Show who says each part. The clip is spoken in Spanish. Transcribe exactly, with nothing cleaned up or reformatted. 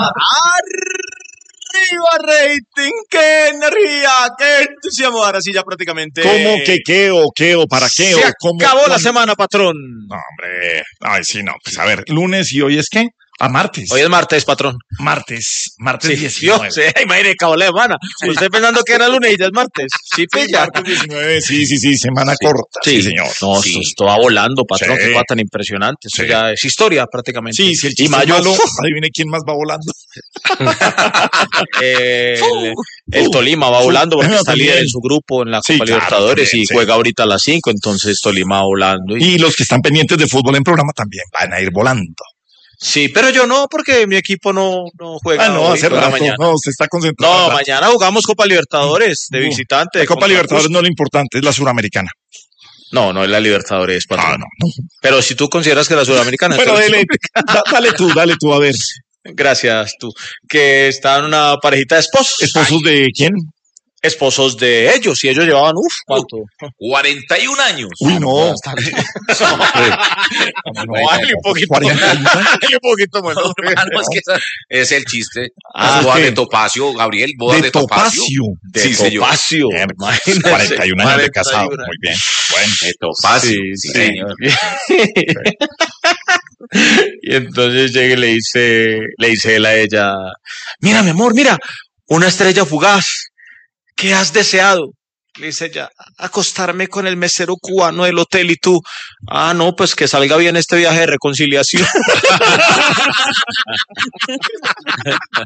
Speaker 1: ¡Arriba rating! ¡Qué energía! ¡Qué entusiasmo! Ahora sí ya prácticamente...
Speaker 2: ¿Cómo que qué o qué o para qué?
Speaker 1: Se
Speaker 2: o cómo,
Speaker 1: acabó la
Speaker 2: cuándo?
Speaker 1: semana, patrón.
Speaker 2: No, hombre. Ay, sí, no. Pues a ver, lunes y hoy es ¿qué? A martes.
Speaker 1: Hoy es martes, patrón.
Speaker 2: Martes. Martes
Speaker 1: Sí,
Speaker 2: diecinueve.
Speaker 1: Dios, eh, imagínate, acabó la semana. Usted pensando que era lunes y ya es martes. Sí,
Speaker 2: Sí,
Speaker 1: pilla.
Speaker 2: martes diecinueve. Sí, sí, sí. Semana
Speaker 1: Sí,
Speaker 2: corta. Sí,
Speaker 1: sí,
Speaker 2: señor.
Speaker 1: No,
Speaker 2: sí.
Speaker 1: esto, esto va volando, patrón.
Speaker 2: Sí.
Speaker 1: Qué cosa tan impresionante. Esto
Speaker 2: Sí.
Speaker 1: ya es historia prácticamente.
Speaker 2: Sí, si el
Speaker 1: y
Speaker 2: chiste
Speaker 1: mayo,
Speaker 2: es malo, adivine quién más va volando.
Speaker 1: eh, el, el Tolima va volando porque está
Speaker 2: También.
Speaker 1: líder en su grupo en la
Speaker 2: Sí,
Speaker 1: Copa
Speaker 2: claro,
Speaker 1: Libertadores
Speaker 2: también,
Speaker 1: y
Speaker 2: sí.
Speaker 1: juega ahorita a las cinco, entonces Tolima va volando. Y...
Speaker 2: Y los que están pendientes de fútbol en programa también van a ir volando.
Speaker 1: Sí, pero yo no, porque mi equipo no, no juega
Speaker 2: Ah, no,
Speaker 1: hoy,
Speaker 2: hace
Speaker 1: juega
Speaker 2: rato.
Speaker 1: mañana.
Speaker 2: No, usted está concentrado.
Speaker 1: No,
Speaker 2: rato.
Speaker 1: mañana jugamos Copa Libertadores de
Speaker 2: No,
Speaker 1: visitante.
Speaker 2: La Copa
Speaker 1: contra
Speaker 2: Libertadores
Speaker 1: Cusco.
Speaker 2: no es lo importante, es la suramericana.
Speaker 1: No, no es la Libertadores, patrón.
Speaker 2: Ah, no, no.
Speaker 1: Pero si tú consideras que la Sudamericana...
Speaker 2: Pero
Speaker 1: entonces-
Speaker 2: dale, da- dale tú, dale tú, a ver.
Speaker 1: Gracias, tú. Que están una parejita de esposos.
Speaker 2: ¿Esposos de quién?
Speaker 1: Esposos de ellos. Y ellos llevaban, uff, ¿cuánto?
Speaker 3: cuarenta y un años.
Speaker 2: Uy, no.
Speaker 1: No, dale un poquito.
Speaker 2: cuarenta y uno.
Speaker 1: Dale un poquito menos.
Speaker 3: Ah, no, es que esa- es el chiste.
Speaker 1: Ah,
Speaker 3: Las bodas
Speaker 2: ¿qué?
Speaker 3: de Topacio, Gabriel, bodas de,
Speaker 2: De
Speaker 3: Topacio.
Speaker 2: Topacio.
Speaker 1: De
Speaker 3: Sí, señor.
Speaker 1: Topacio.
Speaker 2: Bien,
Speaker 1: Imagínese.
Speaker 2: cuarenta y un años de
Speaker 1: cuarenta y
Speaker 2: casado.
Speaker 1: uno.
Speaker 2: Muy bien. Bueno.
Speaker 3: De Topacio.
Speaker 1: Sí,
Speaker 3: sí,
Speaker 1: sí.
Speaker 3: señor.
Speaker 1: Y entonces llega y le dice, le dice él a ella, mira, mi amor, mira, una estrella fugaz. ¿Qué has deseado? Le dice ella, acostarme con el mesero cubano del hotel. Y tú, ah, no, pues que salga bien este viaje de reconciliación.